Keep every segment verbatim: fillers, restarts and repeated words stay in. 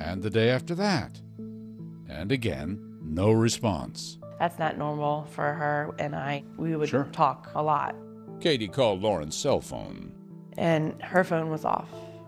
and the day after that. And again, no response. That's not normal for her and I. We would Sure. talk a lot. Katie called Lauren's cell phone. And her phone was off.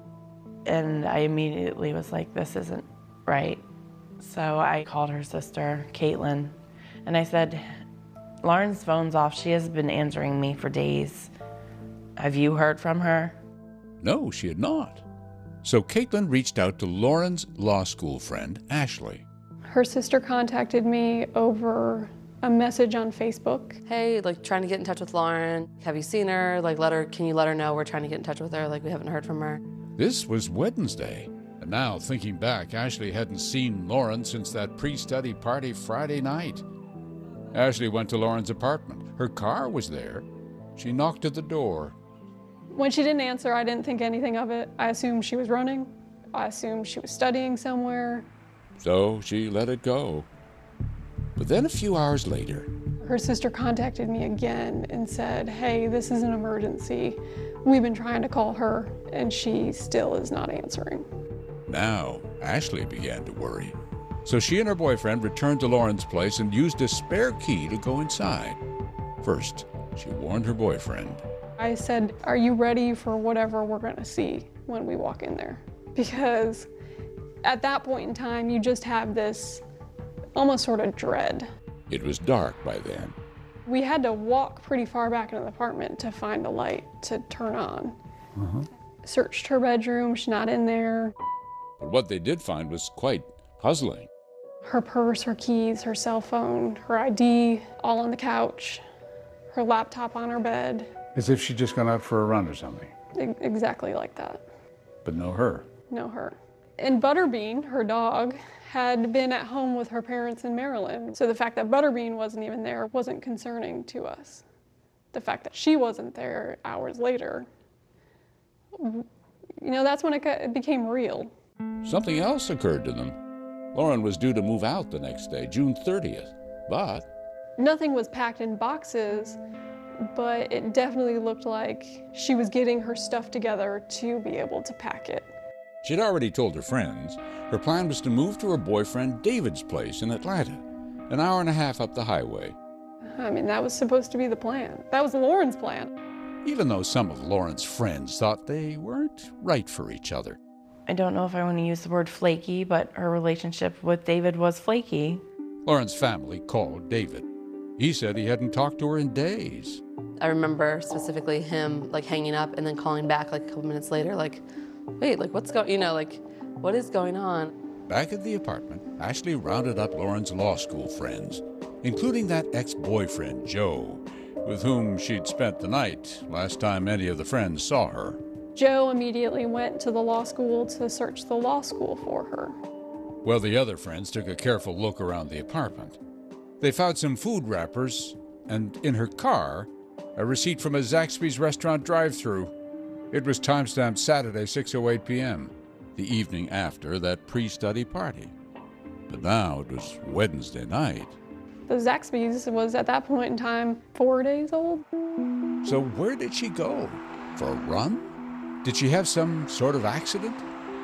And I immediately was like, this isn't right. So I called her sister, Caitlin, and I said, Lauren's phone's off. She has been answering me for days. Have you heard from her? No, she had not. So Caitlin reached out to Lauren's law school friend, Ashley. Her sister contacted me over a message on Facebook. Hey, like trying to get in touch with Lauren. Have you seen her? Like let her, can you let her know we're trying to get in touch with her? Like we haven't heard from her. This was Wednesday. And now, thinking back, Ashley hadn't seen Lauren since that pre-study party Friday night. Ashley went to Lauren's apartment. Her car was there. She knocked at the door. When she didn't answer, I didn't think anything of it. I assumed she was running. I assumed she was studying somewhere. So she let it go. But then a few hours later, her sister contacted me again and said, hey, this is an emergency. We've been trying to call her, and she still is not answering. Now, Ashley began to worry. So she and her boyfriend returned to Lauren's place and used a spare key to go inside. First, she warned her boyfriend. I said, are you ready for whatever we're going to see when we walk in there? Because at that point in time, you just have this almost sort of dread. It was dark by then. We had to walk pretty far back into the apartment to find a light to turn on. Uh-huh. Searched her bedroom, she's not in there. But what they did find was quite puzzling. Her purse, her keys, her cell phone, her I D, all on the couch, her laptop on her bed. As if she'd just gone out for a run or something. E- exactly like that. But no her. No her. And Butterbean, her dog, had been at home with her parents in Maryland. So the fact that Butterbean wasn't even there wasn't concerning to us. The fact that she wasn't there hours later, you know, that's when it, got, it became real. Something else occurred to them. Lauren was due to move out the next day, June thirtieth, but... Nothing was packed in boxes, but it definitely looked like she was getting her stuff together to be able to pack it. She'd already told her friends her plan was to move to her boyfriend David's place in Atlanta, an hour and a half up the highway. I mean, that was supposed to be the plan. That was Lauren's plan. Even though some of Lauren's friends thought they weren't right for each other. I don't know if I want to use the word flaky, but her relationship with David was flaky. Lauren's family called David. He said he hadn't talked to her in days. I remember specifically him like hanging up and then calling back like a couple minutes later, like, wait, like what's going, you know, like what is going on? Back at the apartment, Ashley rounded up Lauren's law school friends, including that ex-boyfriend, Joe, with whom she'd spent the night last time any of the friends saw her. Joe immediately went to the law school to search the law school for her. Well, the other friends took a careful look around the apartment. They found some food wrappers, and in her car, a receipt from a Zaxby's restaurant drive-thru. It was timestamped Saturday, six oh eight p.m., the evening after that pre-study party. But now it was Wednesday night. The Zaxby's was at that point in time four days old. So where did she go? For a run? Did she have some sort of accident?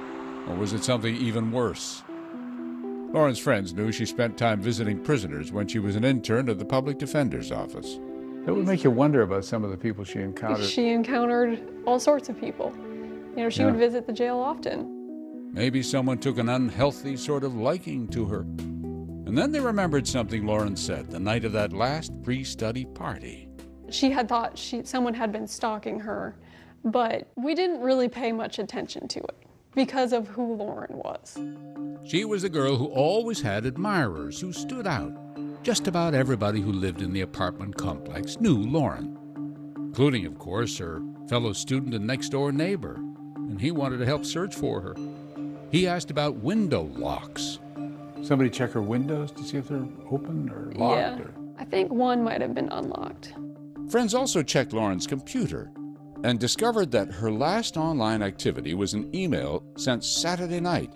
Or was it something even worse? Lauren's friends knew she spent time visiting prisoners when she was an intern at the public defender's office. That would make you wonder about some of the people she encountered. She encountered all sorts of people. You know, she Yeah. would visit the jail often. Maybe someone took an unhealthy sort of liking to her. And then they remembered something Lauren said the night of that last pre-study party. She had thought she, someone had been stalking her, but we didn't really pay much attention to it because of who Lauren was. She was a girl who always had admirers who stood out. Just about everybody who lived in the apartment complex knew Lauren, including, of course, her fellow student and next-door neighbor, and he wanted to help search for her. He asked about window locks. Somebody check her windows to see if they're open or locked? Yeah, Or... I think one might have been unlocked. Friends also checked Lauren's computer and discovered that her last online activity was an email sent Saturday night.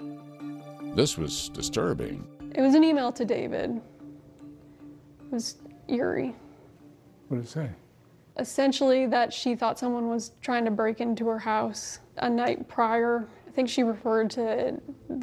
This was disturbing. It was an email to David. It was eerie. What did it say? Essentially that she thought someone was trying to break into her house a night prior. I think she referred to